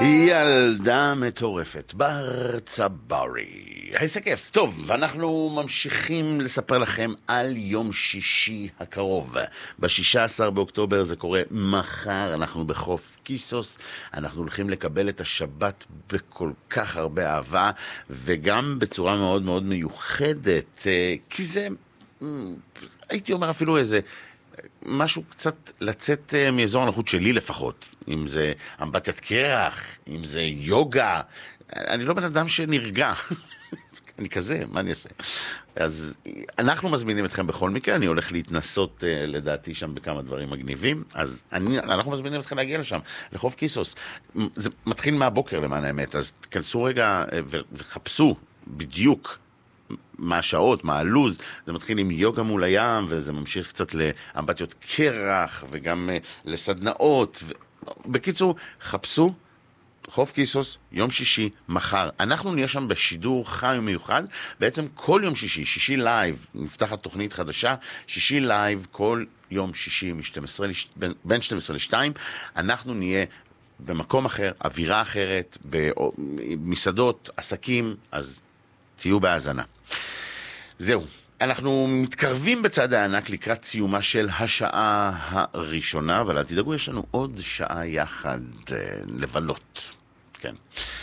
ילדה מטורפת, בר צברי. איזה כיף. טוב, ואנחנו ממשיכים לספר לכם על יום שישי הקרוב. ב-16 באוקטובר זה קורה מחר, אנחנו בחוף קיסוס. אנחנו הולכים לקבל את השבת בכל כך הרבה אהבה, וגם בצורה מאוד מאוד מיוחדת, כי זה, הייתי אומר אפילו איזה, משהו קצת לצאת מאזור הנוחות שלי לפחות, אם זה אמבטיית קרח, אם זה יוגה. אני לא בן אדם שנרגע, אני כזה, מה אני אעשה? אז אנחנו מזמינים אתכם בכל מקרה, אני הולך להתנסות לדעתי שם בכמה דברים מגניבים, אז אנחנו מזמינים אתכם להגיע לשם, לחוף קיסוס. זה מתחיל מהבוקר למען האמת, אז תכנסו רגע וחפשו בדיוק מה השעות, מה הלוז. זה מתחיל עם יוגה מול הים, וזה ממשיך קצת לאמבטיות קרח, וגם לסדנאות. בקיצור, חפשו חוף קיסוס, יום שישי, מחר. אנחנו נהיה שם בשידור חי ומיוחד. בעצם כל יום שישי, שישי לייב, נפתחת תוכנית חדשה, שישי לייב, כל יום שישי בין 12 ל-2, אנחנו נהיה במקום אחר, אווירה אחרת, במסעדות, עסקים, אז תהיו בהאזנה. זהו, אנחנו מתקרבים בצד הענק לקראת סיומה של השעה הראשונה, אבל אל תדאגו, יש לנו עוד שעה יחד לבלות. כן.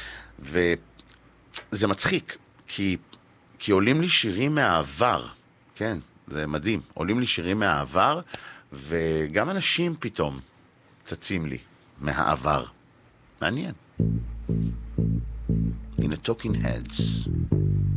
וזה מצחיק, כי עולים לי שירים מהעבר. כן, זה מדהים. עולים לי שירים מהעבר, וגם אנשים פתאום צצים לי מהעבר. מעניין. הנה Talking Heads.